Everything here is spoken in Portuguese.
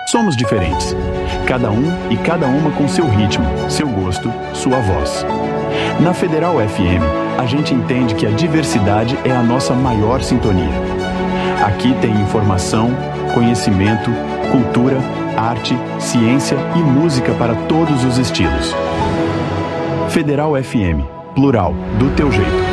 Somos diferentes. Cada um e cada uma com seu ritmo, seu gosto, sua voz. Na Federal FM, a gente entende que a diversidade é a nossa maior sintonia. Aqui tem informação, conhecimento, cultura, arte, ciência e música para todos os estilos. Federal FM, plural, do teu jeito.